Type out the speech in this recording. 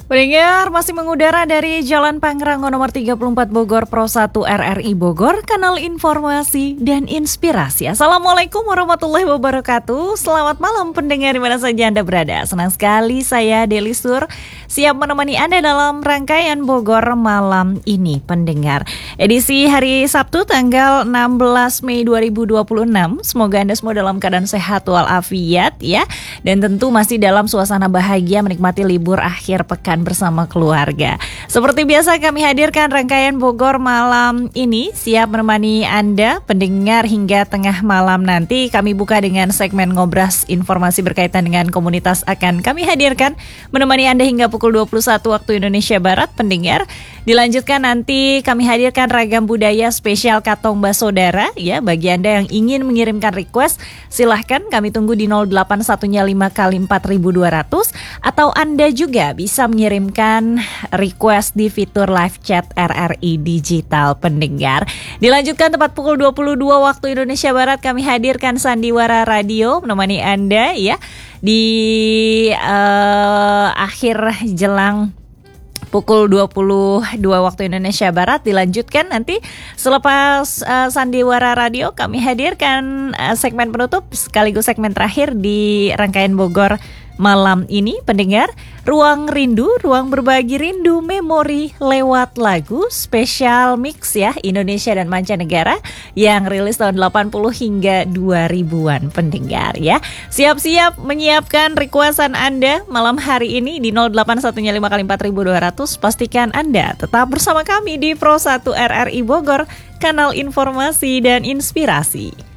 Pendengar masih mengudara dari Jalan Pangrango nomor 34 Bogor Pro 1 RRI Bogor, kanal informasi dan inspirasi. Assalamualaikum warahmatullahi wabarakatuh. Selamat malam pendengar di mana saja Anda berada. Senang sekali saya Deli Sur siap menemani Anda dalam rangkaian Bogor malam ini pendengar. Edisi hari Sabtu tanggal 16 Mei 2026. Semoga Anda semua dalam keadaan sehat walafiat ya. Dan tentu masih dalam suasana bahagia menikmati libur akhir pekan bersama keluarga. Seperti biasa kami hadirkan rangkaian Bogor malam ini siap menemani Anda pendengar hingga tengah malam nanti. Kami buka dengan segmen ngobras informasi berkaitan dengan komunitas akan kami hadirkan menemani Anda hingga pukul 21 waktu Indonesia Barat pendengar. Dilanjutkan nanti kami hadirkan ragam budaya spesial Katong Basodara ya. Bagi Anda yang ingin mengirimkan request silahkan kami tunggu di 08115 kali 4200 atau Anda juga bisa mengirimkan request di fitur live chat RRI Digital pendengar. Dilanjutkan tepat pukul 22 waktu Indonesia Barat kami hadirkan Sandiwara Radio menemani Anda ya di akhir jelang pukul 22 waktu Indonesia Barat. Dilanjutkan nanti selepas Sandiwara Radio kami hadirkan segmen penutup sekaligus segmen terakhir di rangkaian Bogor malam ini pendengar, ruang rindu, ruang berbagi rindu memori lewat lagu spesial mix ya Indonesia dan mancanegara yang rilis tahun 80 hingga 2000-an pendengar ya. Siap-siap menyiapkan requestan Anda malam hari ini di 08115 kali 4200. Pastikan Anda tetap bersama kami di Pro 1 RRI Bogor, kanal informasi dan inspirasi.